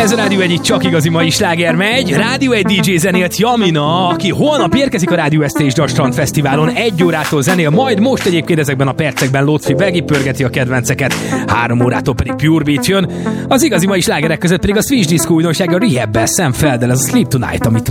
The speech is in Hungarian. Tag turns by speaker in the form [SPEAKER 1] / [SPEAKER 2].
[SPEAKER 1] Ez a Rádió 1 csak igazi mai sláger megy. Rádió 1 DJ zenélt Jamina, aki holnap érkezik a Rádió ST és Strand Fesztiválon. 1 órától zenél, majd most egyébként ezekben a percekben Lótfi begipörgeti a kedvenceket. 3 órától pedig Pure Beat jön. Az igazi mai slágerek között pedig a Switch Disco újdonsága a Rehab-bel Sam Felddel, ez a Sleep Tonight, amit